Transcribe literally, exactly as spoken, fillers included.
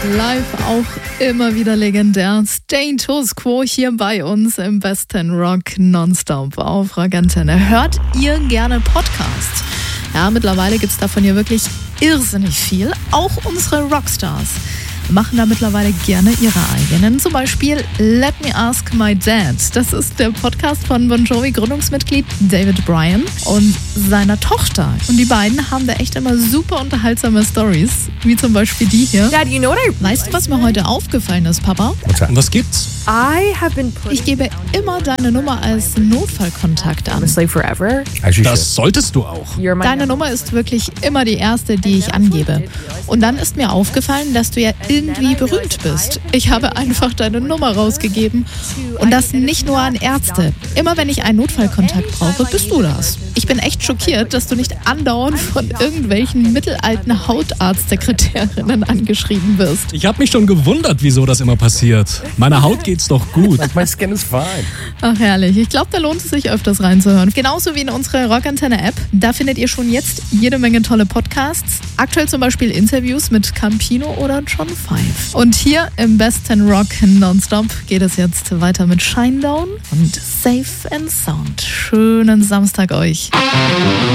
Live auch immer wieder legendär. Status Quo hier bei uns im besten Rock Nonstop auf Rock Antenne. Hört ihr gerne Podcasts? Ja, mittlerweile gibt es davon ja wirklich irrsinnig viel. Auch unsere Rockstars machen da mittlerweile gerne ihre eigenen. Zum Beispiel Let Me Ask My Dad. Das ist der Podcast von Bon Jovi Gründungsmitglied David Bryan und seiner Tochter. Und die beiden haben da echt immer super unterhaltsame Stories, wie zum Beispiel die hier. Dad, you know what I Weißt du, was mir heute aufgefallen ist, Papa? Was gibt's? I have been Ich gebe immer deine Nummer als Notfallkontakt an. honestly forever. Das solltest du auch. You're my Deine Nummer ist wirklich immer die erste, die ich angebe. Und dann ist mir aufgefallen, dass du ja irgendwie berühmt bist. Ich habe einfach deine Nummer rausgegeben. Und das nicht nur an Ärzte. Immer wenn ich einen Notfallkontakt brauche, bist du das. Ich bin echt schockiert, dass du nicht andauernd von irgendwelchen mittelalten Hautarztsekretärinnen angeschrieben wirst. Ich habe mich schon gewundert, wieso das immer passiert. Meiner Haut geht's doch gut. My skin is fine. Ach herrlich, ich glaube, da lohnt es sich öfters reinzuhören. Genauso wie in unserer Rockantenne-App. Da findet ihr schon jetzt jede Menge tolle Podcasts. Aktuell zum Beispiel Interviews mit Campino oder John Five. Und hier im besten Rock Nonstop geht es jetzt weiter mit Shinedown und Safe and Sound. Schönen Samstag euch.